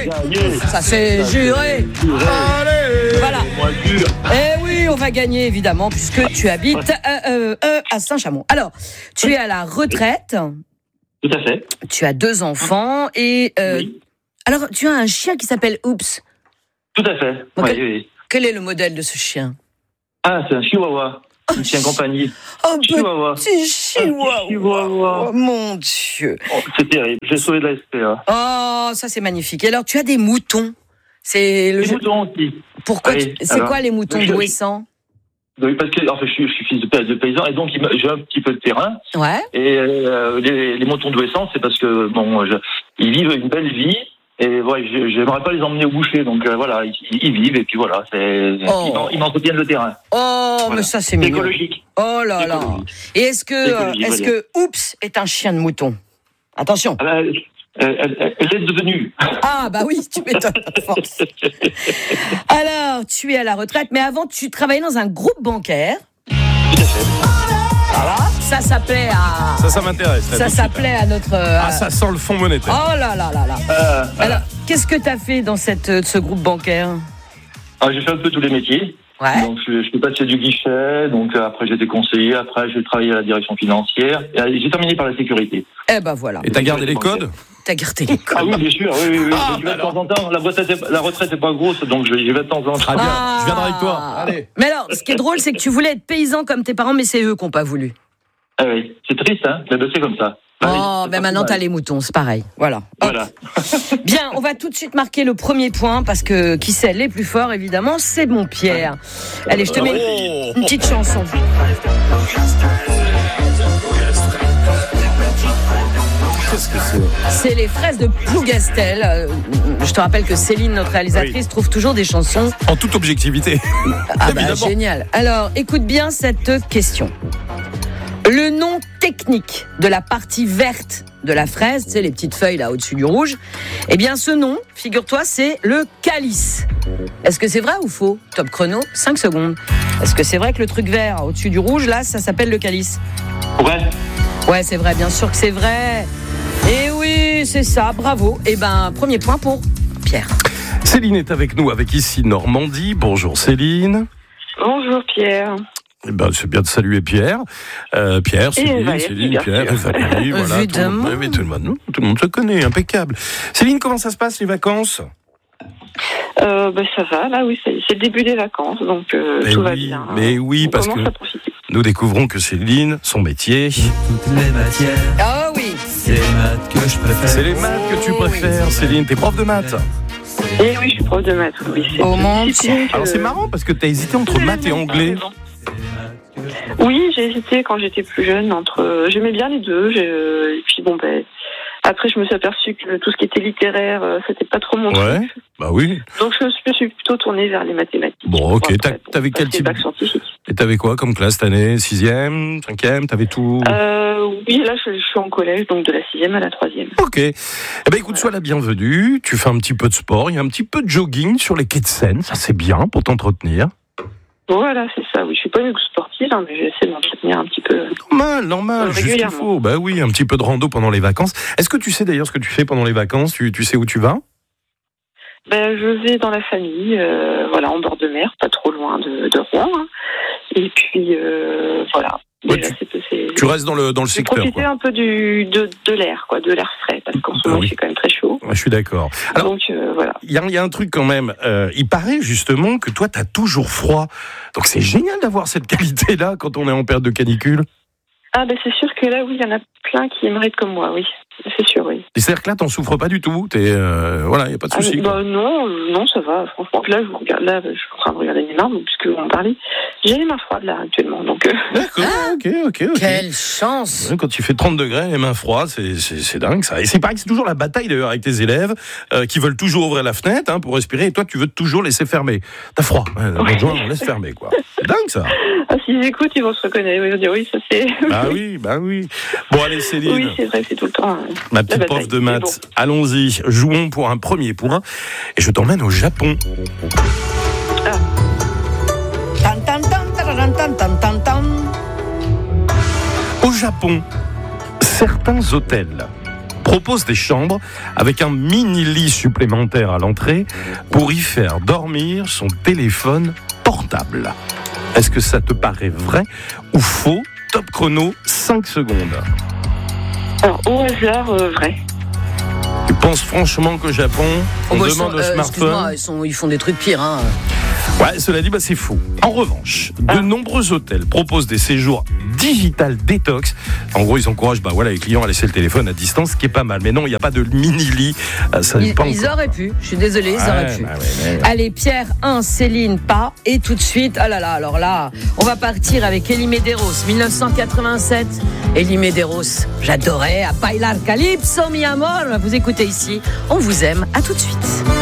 Ça c'est juré. Allez. Voilà. Eh oui, on va gagner évidemment puisque tu habites à Saint-Chamond. Alors, tu es à la retraite. Tout à fait. Tu as 2 enfants et Oui. alors tu as un chien qui s'appelle Oops. Tout à fait. Ok. Oui. Quel est le modèle de ce chien? Ah, c'est un chihuahua. Un chien compagnie. Oh, Chihuahua. petit chihuahua. Chihuahua. Oh, mon Dieu. Oh, c'est terrible. J'ai sauvé de la SPA. Oh, ça c'est magnifique. Et alors, tu as des moutons. C'est le Les moutons aussi. Pourquoi Oui, c'est alors, quoi les moutons je- d'Ouessant? Oui, parce que je suis fils de paysan et donc j'ai un petit peu de terrain. Ouais. Et les moutons d'Ouessant, c'est parce que ils vivent une belle vie. Et ouais, j'aimerais pas les emmener au boucher, donc voilà, ils vivent et puis voilà, ils m'entretiennent le terrain. Oh, Voilà. mais ça c'est mignon. Écologique. Oh là là. Écologique. Et est-ce Écologique, que Oops est un chien de mouton? Attention. Ah bah, elle est devenue. Ah bah oui, tu m'étonnes. à force. Alors, tu es à la retraite, mais avant, tu travaillais dans un groupe bancaire. Tout à fait. Voilà. Ça s'appelait à. Ça m'intéresse. Ça s'appelait à notre. Ah, ça sent le fonds monétaire. Oh là là là là. Alors, qu'est-ce que tu as fait dans ce groupe bancaire? J'ai fait un peu tous les métiers. Ouais. Donc je suis passé du guichet, donc après j'étais conseiller, après j'ai travaillé à la direction financière, et j'ai terminé par la sécurité. Eh ben voilà. Et t'as gardé les codes? T'as gardé les codes. Ah oui, bien sûr, oui. Ah, Je vais de temps en temps, la retraite n'est pas grosse, donc je vais de temps en temps. Très bien, je viendrai avec toi. Allez. Mais alors, ce qui est drôle, c'est que tu voulais être paysan comme tes parents, mais c'est eux qui n'ont pas voulu. Ah oui, c'est triste, hein, mais c'est comme ça. Oh, ben maintenant t'as les moutons, c'est pareil. Voilà. Voilà. Bien, on va tout de suite marquer le premier point parce que qui sait les plus forts, évidemment, c'est mon Pierre. Allez, je te mets une petite chanson. Qu'est-ce que c'est? C'est les fraises de Plougastel. Je te rappelle que Céline, notre réalisatrice, trouve toujours des chansons. En toute objectivité. Ah bah Évidemment. génial. Alors, écoute bien cette question. Le nom technique de la partie verte de la fraise, tu sais, les petites feuilles là au-dessus du rouge, eh bien ce nom, figure-toi, c'est le calice. Est-ce que c'est vrai ou faux? Top chrono, 5 secondes. Est-ce que c'est vrai que le truc vert au-dessus du rouge, là, ça s'appelle le calice? Ouais. Ouais, c'est vrai, bien sûr que c'est vrai. Et oui, c'est ça, bravo. Eh ben, premier point pour Pierre. Céline est avec nous, avec ici Normandie. Bonjour Céline. Bonjour Pierre. Eh ben, c'est bien de saluer Pierre. Pierre, Céline, Valérie, Céline, bien Pierre, sûr. et Valérie, voilà. Évidemment. Tout le monde se connaît, impeccable. Céline, comment ça se passe les vacances? Ça va, là oui, c'est le début des vacances, donc tout va bien. Mais oui, On parce commence que à profiter. nous découvrons que Céline, son métier, Toutes les matières, Ah oui. c'est les maths que je préfère. c'est les maths que tu préfères. Céline, t'es prof de maths. Et oui, je suis prof de maths, oui. C'est Oh une mon discipline Dieu. que- Alors c'est marrant parce que t'as hésité entre maths et anglais. Oui, j'ai hésité quand j'étais plus jeune entre. J'aimais bien les deux, et puis bon, après je me suis aperçue que tout ce qui était littéraire, c'était pas trop mon Ouais, truc. bah oui. Donc je me suis plutôt tournée vers les mathématiques. Bon, ok. Après, T'avais quel passer type? le bac scientifique. Et t'avais quoi comme classe cette année? 6e, 5e, t'avais tout? Oui, là je suis en collège, donc de la 6e à la 3e. Ok. Eh ben écoute, sois la bienvenue. Tu fais un petit peu de sport, il y a un petit peu de jogging sur les quais de Seine. Ça c'est bien pour t'entretenir. Voilà, c'est ça, oui. Je suis pas une sportive, hein, mais j'essaie de m'entretenir un petit peu. Normal, juste qu'il Régulièrement. faut. Bah oui, un petit peu de rando pendant les vacances. Est-ce que tu sais d'ailleurs ce que tu fais pendant les vacances? Tu sais où tu vas? Je vais dans la famille, voilà, en bord de mer, pas trop loin de Rouen. Hein. Et puis, voilà. Ouais, Déjà, Tu restes dans le je vais secteur, profiter quoi. un peu de l'air, quoi, de l'air frais, parce qu'en ce moment, oui. il fait quand même très chaud. Ouais, je suis d'accord. Alors, Donc, voilà. il y a un truc quand même. Il paraît justement que toi, t'as toujours froid. Donc c'est génial d'avoir cette qualité-là quand on est en période de canicule. Ah, c'est sûr que là, oui, il y en a plein qui aimeraient être comme moi, oui. C'est sûr, oui. Et c'est-à-dire que là, t'en souffres pas du tout. Voilà, il y a pas de souci. quoi. Non, ça va. Franchement, là, je suis en train de regarder mes mains, puisque vous en parlez. J'ai les mains froides, là, actuellement. Donc, D'accord, ok. Quelle chance. Ouais, quand il fait 30 degrés, les mains froides, c'est dingue ça. Et c'est pareil que c'est toujours la bataille d'ailleurs avec tes élèves qui veulent toujours ouvrir la fenêtre pour respirer et toi tu veux toujours laisser fermer. T'as froid, on laisse fermer quoi. C'est dingue ça. ah, s'ils écoutent, ils vont se reconnaître. Ils vont dire oui, ça c'est. Bah oui. Bon allez Céline, Oui, c'est vrai que c'est tout le temps. ma petite prof de maths, allons-y, jouons pour un premier point et je t'emmène au Japon. Tan, tan, tan, tararan, tan, tan, tan, tan. Au Japon, certains hôtels propose des chambres avec un mini-lit supplémentaire à l'entrée pour y faire dormir son téléphone portable. Est-ce que ça te paraît vrai ou faux? Top chrono, 5 secondes. Alors, au hasard, vrai. Tu penses franchement qu'au Japon, on demande au smartphone? Ils font des trucs pires, hein. Ouais, cela dit, c'est faux. En revanche, de nombreux hôtels proposent des séjours digital détox. En gros, ils encouragent les clients à laisser le téléphone à distance, ce qui est pas mal. Mais non, il n'y a pas de mini-lit. Ils auraient pu. Je suis désolée, ils auraient pu. Allez, Pierre 1, Céline pas. Et tout de suite, alors là, on va partir avec Elie Medeiros, 1987. Elie Medeiros, j'adorais. A bailar calypso, mi amor. Vous écoutez ici, on vous aime. À tout de suite.